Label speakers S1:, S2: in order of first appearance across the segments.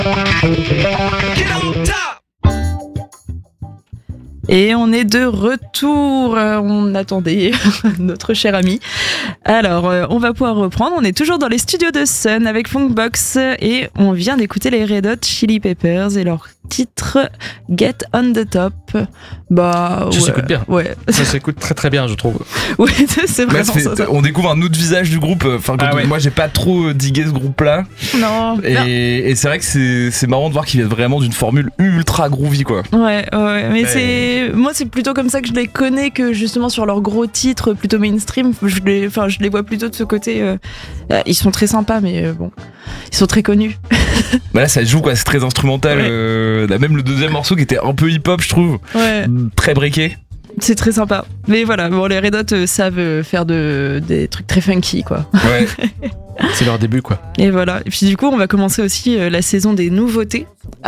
S1: Et on est de retour, on attendait notre cher ami. Alors, on va pouvoir reprendre, on est toujours dans les studios de Sun avec Funkbox et on vient d'écouter les Red Hot Chili Peppers et leur titre Get on the Top. Bah,
S2: ça s'écoute bien.
S1: Ouais.
S2: Ça s'écoute très très bien, je trouve.
S1: Ouais, c'est vraiment ça.
S3: On découvre un autre visage du groupe. Enfin, moi, j'ai pas trop digué ce groupe-là.
S1: Non.
S3: Et c'est vrai que c'est marrant de voir qu'ils viennent vraiment d'une formule ultra groovy, quoi.
S1: Ouais. Mais moi, c'est plutôt comme ça que je les connais que justement sur leurs gros titres plutôt mainstream. Je les vois plutôt de ce côté. Ils sont très sympas, mais bon, ils sont très connus.
S3: Bah là, ça joue, quoi. C'est très instrumental. Ouais. Même le deuxième morceau qui était un peu hip-hop, je trouve.
S1: Ouais.
S3: Très breaké.
S1: C'est très sympa. Mais voilà, bon, les Red Hot savent faire des trucs très funky, quoi.
S3: Ouais.
S2: C'est leur début, quoi.
S1: Et voilà. Et puis du coup, on va commencer aussi la saison des nouveautés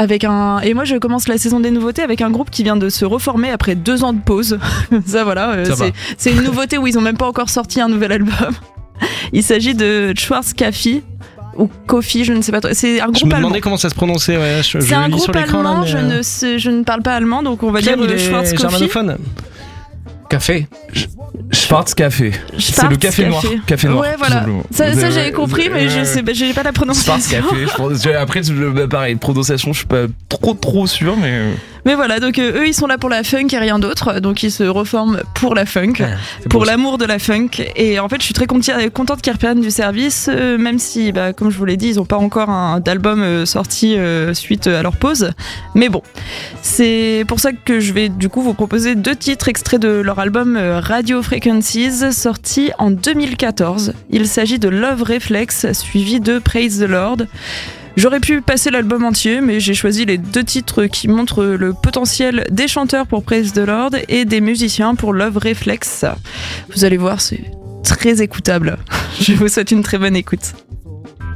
S1: et moi, je commence la saison des nouveautés avec un groupe qui vient de se reformer après 2 ans de pause. Ça, voilà. C'est une nouveauté où ils ont même pas encore sorti un nouvel album. Il s'agit de Schwarzkopf ou Kofi, je ne sais pas trop. C'est un groupe allemand. Je
S2: me demandais comment ça se prononçait. Ouais,
S1: c'est un groupe allemand. Là, mais... je ne parle pas allemand, donc on va dire Schwarzkopf.
S2: Germanophone. Café.
S3: Schwarzkopf. C'est le café noir. Café noir.
S1: Ouais, voilà. Ça j'avais compris, mais j'ai pas la prononciation.
S3: Schwarzkopf. Après, pareil, prononciation, je suis pas trop sûr, mais.
S1: Mais voilà, donc eux ils sont là pour la funk et rien d'autre, donc ils se reforment pour la funk, pour l'amour de la funk. Et en fait, je suis très contente qu'ils reprennent du service, même si, comme je vous l'ai dit, ils n'ont pas encore d'album sorti suite à leur pause. Mais bon, c'est pour ça que je vais du coup vous proposer 2 titres extraits de leur album Radio Frequencies, sorti en 2014. Il s'agit de Love Reflex, suivi de Praise the Lord. J'aurais pu passer l'album entier, mais j'ai choisi les 2 titres qui montrent le potentiel des chanteurs pour Praise the Lord et des musiciens pour Love Reflex. Vous allez voir, c'est très écoutable. Je vous souhaite une très bonne écoute.